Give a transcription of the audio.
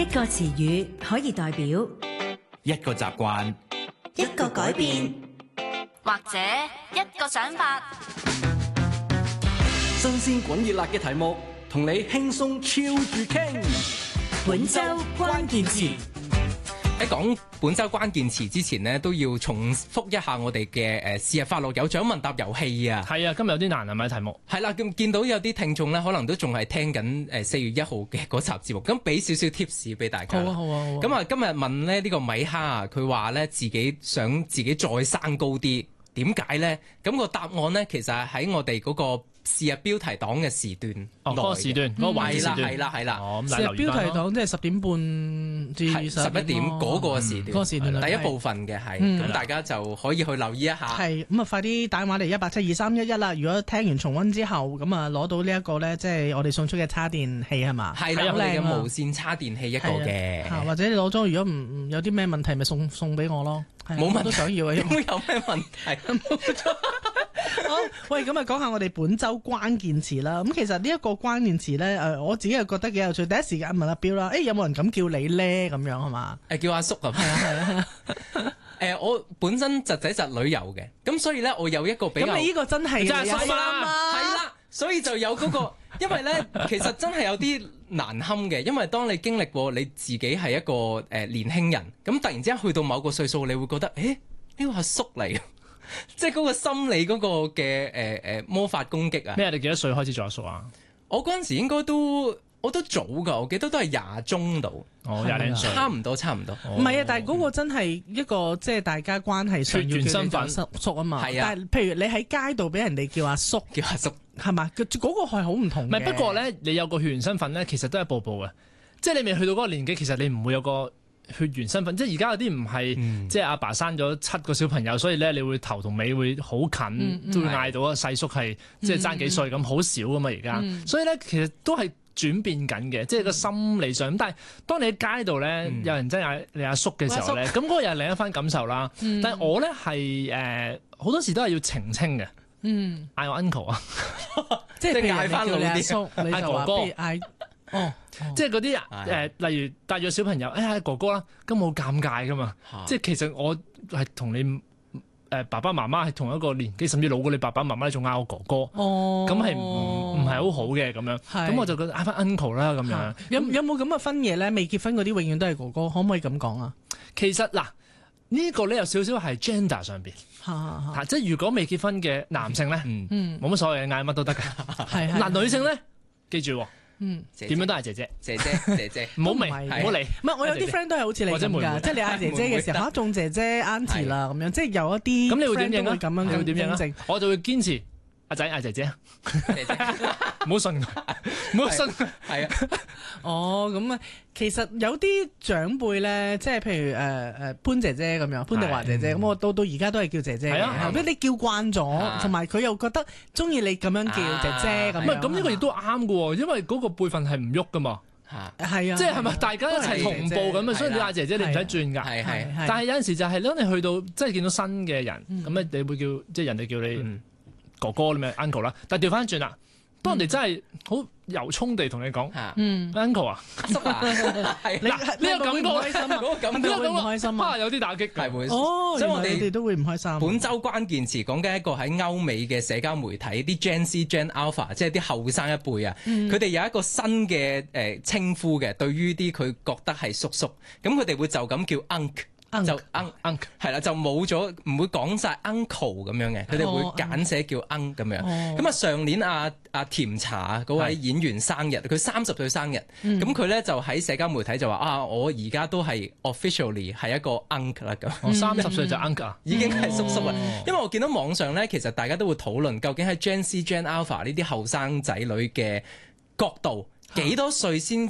一個詞語可以代表一個習慣， 一個改變， 或者一個想法。 新鮮滾熱辣嘅題目，同你輕鬆超住傾。 本周關鍵詞。 喺講本周關鍵詞之前呢，都要重複一下我哋嘅是日快樂有獎問答遊戲啊！ 係啊，今日有啲難係咪題目？ 係啦，咁見到有啲聽眾呢，可能都仲係聽緊4月1號嘅嗰集節目，咁俾少少 tips 俾大家。 好啊，好啊，好啊！ 咁啊，今日問呢個米哈啊，佢話呢自己想自己再生高啲，點解呢？咁個答案呢，其實係喺我哋嗰個是日標題檔嘅時段， 嗰個時段，嗰個環節時段， 係啦。 是日標題檔即係10點半至 11點嗰個時段， 嗰個時段第一部分嘅係，咁大家就可以去留意一下。 係咁啊，快啲打電話嚟1872311啦！如果聽完重溫之後，咁啊攞到呢一個咧，即係我哋送出嘅叉電器係嘛？ 係啦，我哋嘅無線叉電器一個嘅， 或者你攞咗，如果唔有啲咩問題，咪送俾我咯。 冇問題， 都想要啊！ 有咩問題？ 好，喂，咁啊，講下我哋本周關鍵詞啦。咁其實呢一個關鍵詞咧，我自己又覺得幾有趣。第一時間問阿標啦，有冇人咁叫你咧？咁樣係嘛？ 叫阿叔啊？係啊。我本身侄仔侄女有嘅，咁所以咧，我有一個比較。 咁你呢個真係阿叔嘛？係啦，所以就有嗰個，因為咧，其實真係有啲難堪嘅，因為當你經歷過你自己係一個年輕人，咁突然之間去到某個歲數，你會覺得，呢個阿叔嚟。即係嗰個心理嗰個嘅魔法攻擊啊！ 咩？你幾多歲開始做阿叔啊？ 我嗰陣時應該我都早㗎，我記得都係20中度。 廿零歲， 差唔多。 唔係啊，但係嗰個真係一個即係大家關係上要叫你做叔啊嘛。係啊，但係譬如你喺街度俾人哋叫阿叔，係嘛？嗰個係好唔同嘅。 唔係，不過咧，你有個血緣身份咧，其實都係一步步嘅。即係你未去到嗰個年紀，其實你唔會有個血緣身份，即係而家有啲唔係，即係阿爸生咗7個小朋友，所以咧你會頭同尾會好近，都會嗌到啊細叔係即係爭幾歲咁，好少噶嘛而家，所以咧其實都係轉變緊嘅，即係個心理上。咁但係當你喺街度咧，有人真係嗌你阿叔嘅時候咧，咁嗰個又係另一番感受啦。但係我咧係好多時都係要澄清嘅，嗌我 uncle 啊， 即係嗌翻老啲叔，嗌哥哥。即係嗰啲例如帶咗小朋友，哥哥啦，咁好尷尬噶嘛。即係其實我係同你爸爸媽媽係同一個年紀，甚至老過你爸爸媽媽，你仲嗌我哥哥，咁係唔係好好嘅咁樣？咁我就覺得嗌翻 uncle 啦咁樣。 有冇咁嘅分野咧？未結婚嗰啲永遠都係哥哥，可唔可以咁講啊？ 其實嗱，呢個咧有少少係 gender 上邊，即係如果未結婚嘅男性咧，冇乜所謂，嗌乜都得㗎。嗱，女性咧，記住。點樣都係姐姐，唔好嚟。 唔係，我有啲 friend 都係好似你咁㗎，即係你嗌姐姐嘅時候，仲姐姐 auntie 啦咁樣，即係有一啲。 咁你會點應啊？ 咁樣會點應？ 我就會堅持阿仔嗌姐姐，唔好信佢，唔好信佢。係啊。 咁啊，其實有啲長輩咧，即係譬如潘姐姐咁樣，潘迪華姐姐咁，我到而家都係叫姐姐嘅。你叫慣咗，同埋佢又覺得中意你咁樣叫姐姐咁。 唔係，咁呢個亦都啱嘅喎，因為嗰個輩分係唔喐噶嘛。 係啊， 即係係咪大家一齊同步咁啊？所以你嗌姐姐你唔使轉㗎。但係有陣時就係當你去到即係見到新嘅人，咁咧你會叫即係人哋叫你哥哥咁樣 uncle 啦。但係調翻轉啦，當人哋真係好由衷地同你講，uncle 啊， 叔啊， 嗱呢個感覺開心啊， 嗰個感覺會唔開心啊？ 有啲打擊係會， 所以我哋都會唔開心。 本周關鍵詞講緊一個喺歐美嘅社交媒體，啲 Gen Z、Gen Alpha， 即係啲後生一輩啊，佢哋有一個新嘅稱呼嘅，對於啲佢覺得係叔叔，咁佢哋會就咁叫 uncle。就 uncle 係啦，就冇咗，唔會講晒 uncle 咁樣嘅，佢哋會簡寫叫 uncle 咁樣。咁上年阿甜茶嗰位演員生日，佢30歲生日，咁佢咧就喺社交媒體就話我而家都係 officially 係一個 uncle 啦咁。 30歲就 uncle 已經係叔叔啦。因為我見到網上咧，其實大家都會討論究竟喺 Gen Z、Gen Alpha 呢啲後生仔女嘅角度，幾多歲先